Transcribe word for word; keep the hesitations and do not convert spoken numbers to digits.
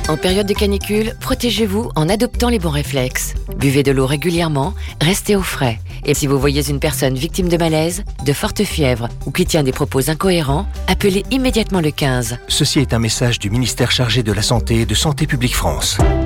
En période de canicule, protégez-vous en adoptant les bons réflexes. Buvez de l'eau régulièrement, restez au frais. Et si vous voyez une personne victime de malaise, de forte fièvre ou qui tient des propos incohérents, appelez immédiatement le quinze. Ceci est un message du ministère chargé de la Santé et de Santé publique France.